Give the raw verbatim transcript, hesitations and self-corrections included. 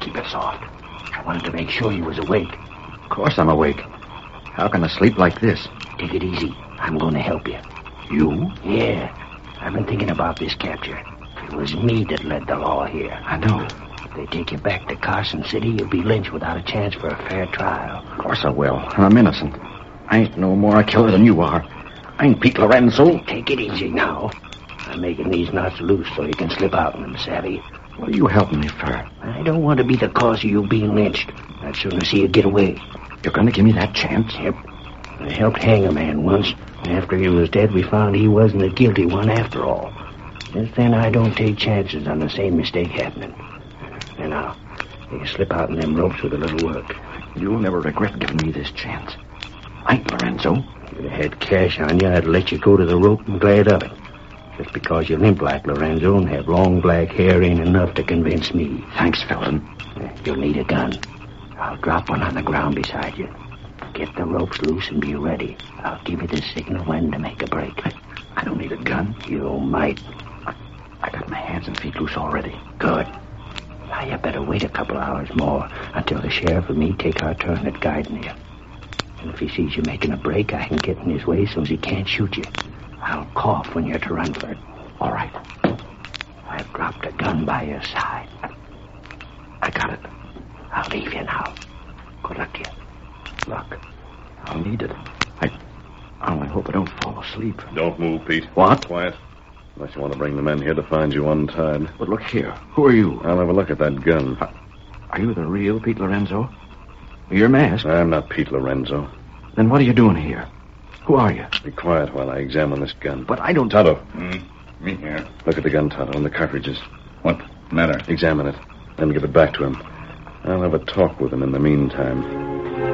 Keep it soft. I wanted to make sure you was awake. Of course I'm awake. How can I sleep like this? Take it easy. I'm going to help you. You? Yeah. I've been thinking about this capture. It was me that led the law here. I know. If they take you back to Carson City, you'll be lynched without a chance for a fair trial. Of course I will. I'm innocent. I ain't no more a killer than you are. I ain't Pete Lorenzo. Take it easy now. I'm making these knots loose so you can slip out in them, savvy? What are you helping me for? I don't want to be the cause of you being lynched. I'd sooner see you get away. You're going to give me that chance? Yep. I helped hang a man once. After he was dead, we found he wasn't the guilty one after all. Since then, I don't take chances on the same mistake happening. And now, you can slip out in them ropes with a little work. You'll never regret giving me this chance. I ain't Lorenzo. If you'd had cash on you, I'd let you go to the rope and glad of it. Just because you limp like Lorenzo and have long black hair ain't enough to convince me. Thanks, Felton. You'll need a gun. I'll drop one on the ground beside you. Get the ropes loose and be ready. I'll give you the signal when to make a break. I, I don't need a gun. You might. I, I got my hands and feet loose already. Good. Now you better wait a couple hours more until the sheriff and me take our turn at guiding you. And if he sees you making a break, I can get in his way so he can't shoot you. I'll cough when you're to run for it. All right. I've dropped a gun by your side. I got it. I'll leave you now. Good luck to you. Luck. I'll need it. I, I only hope I don't fall asleep. Don't move, Pete. What? Quiet. Unless you want to bring the men here to find you untied. But look here. Who are you? I'll have a look at that gun. Are, are you the real Pete Lorenzo? You're masked. I'm not Pete Lorenzo. Then what are you doing here? Who are you? Be quiet while I examine this gun. But I don't... Tonto. Mm, me here. Look at the gun, Tonto, and the cartridges. What matter? Examine it. Then give it back to him. I'll have a talk with him in the meantime.